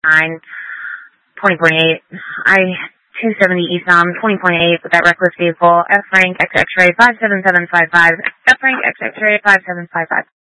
20.8. I-270 East 20.8 with that reckless vehicle. F Frank X X-ray 57755. F Frank X X-ray 5755.